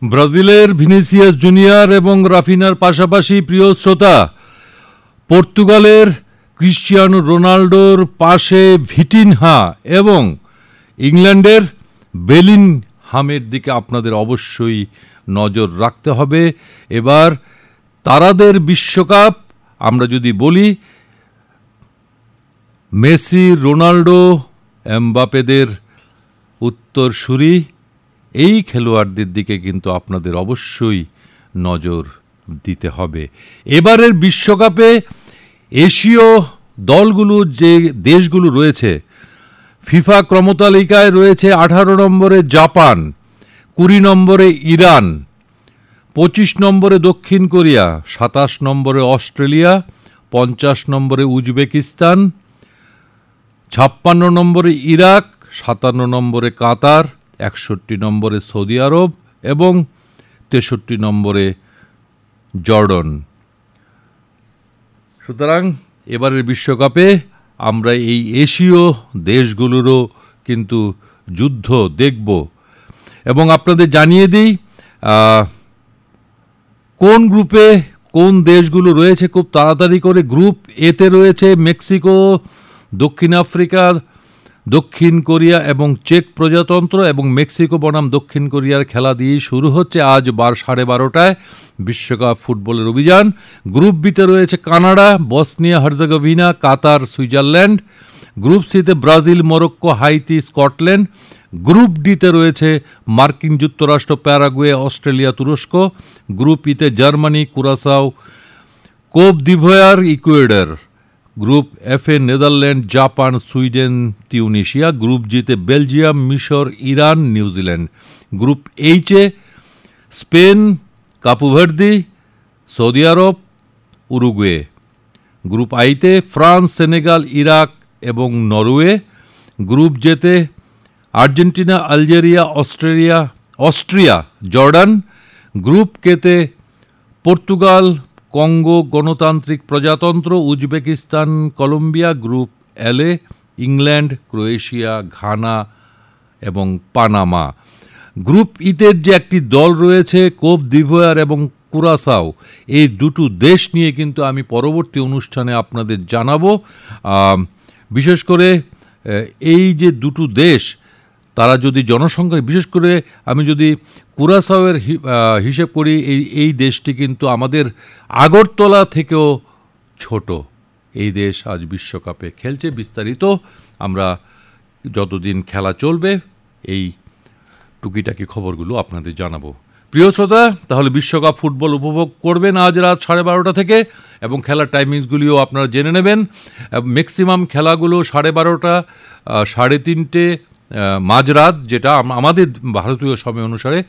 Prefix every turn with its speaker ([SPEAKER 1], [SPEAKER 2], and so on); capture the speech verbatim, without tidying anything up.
[SPEAKER 1] ব্রাজিলের Vinicius junior এবং রাফিনার পাশাপাশি প্রিয় শ্রোতা, পর্তুগালের ক্রিশ্চিয়ানো রোনাল্ডোর পাশে ভিটিনহা এবং ইংল্যান্ডের বেলিনহামের দিকে আপনাদের অবশ্যই নজর রাখতে হবে। এবার তারাদের বিশ্বকাপ আমরা যদি বলি, মেসি, রোনাল্ডো, এমবাপেদের উত্তরসূরি এই খেলোয়াড়দের দিকে কিন্তু আপনাদের অবশ্যই নজর দিতে হবে। এবারের বিশ্বকাপে এশীয় দলগুলো যে দেশগুলো রয়েছে, ফিফা ক্রমতালিকায় রয়েছে আঠারো নম্বরে জাপান, কুড়ি নম্বরে ইরান, পঁচিশ নম্বরে দক্ষিণ কোরিয়া, সাতাশ নম্বরে অস্ট্রেলিয়া, পঞ্চাশ নম্বরে উজবেকিস্তান, ছাপ্পান্ন নম্বরে ইরাক, সাতান্ন নম্বরে কাতার, একষট্টি নম্বরে সৌদি আরব এবং তেষট্টি নম্বরে জর্ডন। সুতরাং এবারের বিশ্বকাপে আমরা এই এশীয় দেশগুলোরও কিন্তু যুদ্ধ দেখব। এবং আপনাদের জানিয়ে দিই কোন গ্রুপে কোন দেশগুলো রয়েছে খুব তাড়াতাড়ি করে। গ্রুপ এতে রয়েছে মেক্সিকো, দক্ষিণ আফ্রিকা, দক্ষিণ কোরিয়া এবং চেক প্রজাতন্ত্র। এবং মেক্সিকো বনাম দক্ষিণ কোরিয়ার খেলা দিয়েই শুরু হচ্ছে আজ বার সাড়ে বারোটায় বিশ্বকাপ ফুটবলের অভিযান। গ্রুপ বিতে রয়েছে কানাডা, বসনিয়া হার্জেগোভিনা, কাতার, সুইজারল্যান্ড। গ্রুপ সিতে Brazil, Morocco, Haiti, Scotland. Group ডিতে রয়েছে মার্কিন যুক্তরাষ্ট্র, প্যারাগুয়ে, অস্ট্রেলিয়া, তুরস্ক। গ্রুপ ইতে জার্মানি, কুরাসাও, কোপ দিভোয়ার, ইকুয়েডর। গ্রুপ এফে Netherland, Japan, Sweden, Tunisia. Group জিতে বেলজিয়াম, মিশর, Iran, New Zealand. Group এইচে Spain, কাপুভার্দি, Saudi আরব, উরুগুয়ে। গ্রুপ আইতে ফ্রান্স, সেনেগাল, ইরাক এবং নরওয়ে। গ্রুপ জেতে Argentina, Algeria, Australia Austria Jordan. Group কেতে পর্তুগাল, কঙ্গো গণতান্ত্রিক প্রজাতন্ত্র, উজবেকিস্তান, কলম্বিয়া। গ্রুপ এলে ইংল্যান্ড, ক্রোয়েশিয়া, ঘানা এবং পানামা। গ্রুপ ইতের যে একটি দল রয়েছে কোপ দিভোয়ার এবং কুরাসাও, এই দুটো দেশ নিয়ে কিন্তু আমি পরবর্তী অনুষ্ঠানে আপনাদের জানাবো। বিশেষ করে এই যে দুটো দেশ, তারা যদি জনসংখ্যা, বিশেষ করে আমি যদি কুরাসাওয়ের হিসেব করি, এই এই দেশটি কিন্তু আমাদের আগরতলা থেকেও ছোট। এই দেশ আজ বিশ্বকাপে খেলছে। বিস্তারিত আমরা যতদিন খেলা চলবে এই টুকিটাকি খবরগুলো আপনাদের জানাবো। প্রিয় শ্রোতা, তাহলে বিশ্বকাপ ফুটবল উপভোগ করবেন আজ রাত সাড়ে বারোটা থেকে এবং খেলার টাইমিংসগুলিও আপনারা জেনে নেবেন। ম্যাক্সিমাম খেলাগুলো সাড়ে বারোটা, সাড়ে তিনটে, মাঝরাত, যেটা আমাদের ভারতীয় সময় অনুসারে